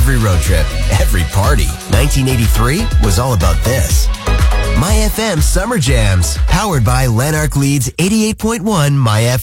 Every road trip, every party. 1983 was all about this. My FM Summer Jams, powered by Lanark Leeds 88.1 My FM.